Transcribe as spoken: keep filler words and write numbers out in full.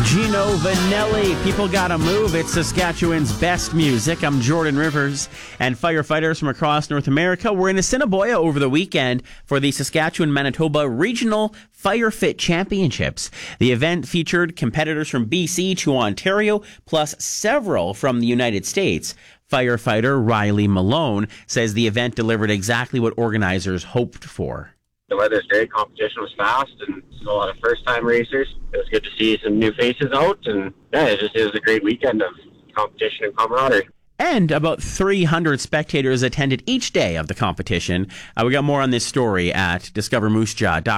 Gino Vanelli, People Gotta Move. It's Saskatchewan's best music. I'm Jordan Rivers, and firefighters from across North America were in Assiniboia over the weekend for the Saskatchewan-Manitoba Regional Fire Fit Championships. The event featured competitors from B C to Ontario, plus several from the United States. Firefighter Riley Malone says the event delivered exactly what organizers hoped for. The weather's great, competition was fast, and a lot of first-time racers. It was good to see some new faces out, and yeah, it just it was a great weekend of competition and camaraderie. And about three hundred spectators attended each day of the competition. Uh, we got more on this story at discover moose jaw dot com.